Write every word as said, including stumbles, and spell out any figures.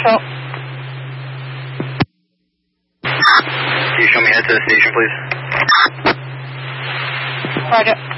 Control. Can you show me head to the station, please? Roger.